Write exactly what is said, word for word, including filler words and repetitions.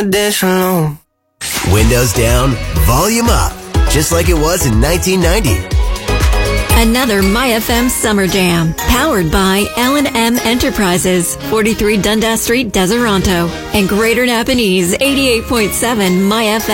Dash alone. Windows down, volume up, just like it was in nineteen ninety. Another MyFM Summer Jam, powered by L and M Enterprises, forty-three Dundas Street, Deseronto, and Greater Napanese, eighty-eight point seven MyFM.